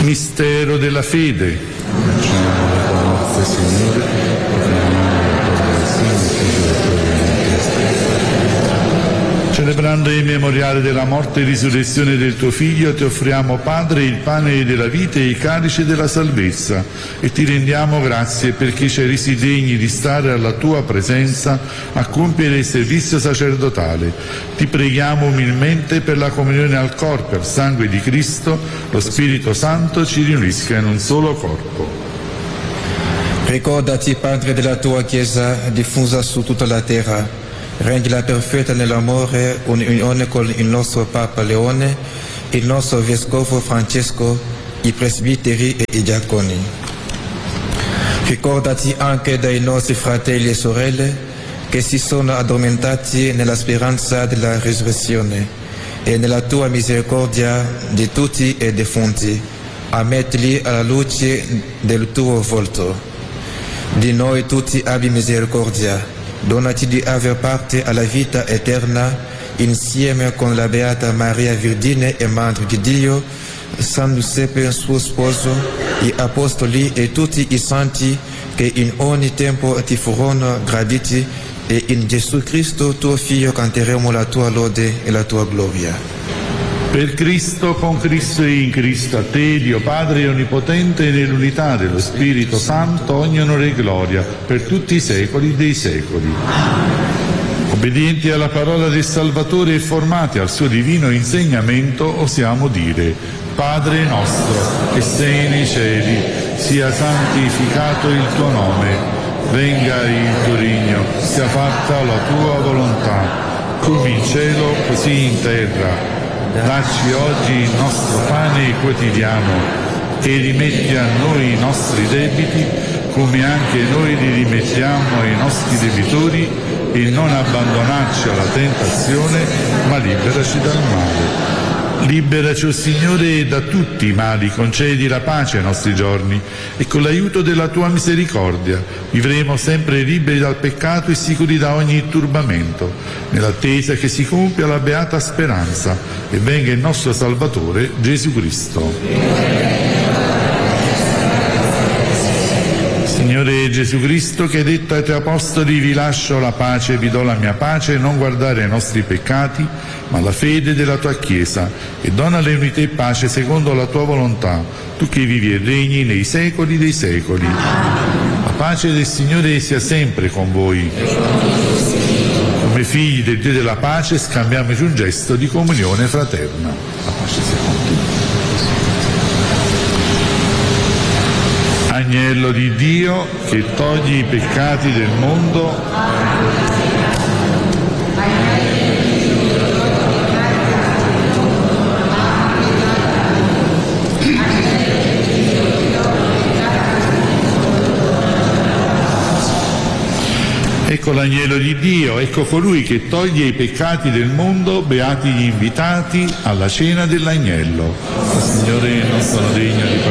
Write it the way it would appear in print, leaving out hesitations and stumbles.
Mistero della fede. Celebrando il memoriale della morte e risurrezione del tuo Figlio, ti offriamo, Padre, il pane della vita e il calice della salvezza, e ti rendiamo grazie perché ci hai resi degni di stare alla tua presenza a compiere il servizio sacerdotale. Ti preghiamo umilmente per la comunione al corpo e al sangue di Cristo, lo Spirito Santo ci riunisca in un solo corpo. Ricordati, Padre, della tua Chiesa diffusa su tutta la terra. Rendila perfetta nell'amore, un'unione con il nostro Papa Leone, il nostro Vescovo Francesco, i presbiteri e i diaconi. Ricordati anche dei nostri fratelli e sorelle che si sono addormentati nella speranza della risurrezione, e nella tua misericordia di tutti i defunti, ammettili alla luce del tuo volto. Di noi tutti abbi misericordia. Donati di aver parte alla vita eterna insieme con la Beata Maria Vergine e Madre di Dio, San Giuseppe suo sposo, gli Apostoli e tutti i santi che in ogni tempo ti furono graditi, e in Gesù Cristo tuo Figlio canteremo la tua lode e la tua gloria. Per Cristo, con Cristo e in Cristo, a te, Dio Padre Onnipotente, nell'unità dello Spirito Santo, ogni onore e gloria, per tutti i secoli dei secoli. Obbedienti alla parola del Salvatore e formati al suo divino insegnamento, osiamo dire: Padre nostro, che sei nei cieli, sia santificato il tuo nome, venga il tuo regno, sia fatta la tua volontà, come in cielo, così in terra. Dacci oggi il nostro pane quotidiano e rimetti a noi i nostri debiti, come anche noi li rimettiamo ai nostri debitori, e non abbandonarci alla tentazione, ma liberaci dal male. Liberaci, o Signore, da tutti i mali, concedi la pace ai nostri giorni, e con l'aiuto della tua misericordia vivremo sempre liberi dal peccato e sicuri da ogni turbamento, nell'attesa che si compia la beata speranza e venga il nostro Salvatore Gesù Cristo. Signore Gesù Cristo, che hai detto ai tuoi apostoli: vi lascio la pace, vi do la mia pace, non guardare ai nostri peccati, ma alla fede della tua Chiesa, e donale unità e pace secondo la tua volontà, tu che vivi e regni nei secoli dei secoli. La pace del Signore sia sempre con voi. Come figli del Dio della pace, scambiamoci un gesto di comunione fraterna. La pace sia con tutti. Agnello di Dio, che togli i peccati del mondo, ecco l'agnello di Dio, ecco colui che toglie i peccati del mondo, beati gli invitati alla cena dell'agnello. Signore, non sono degno di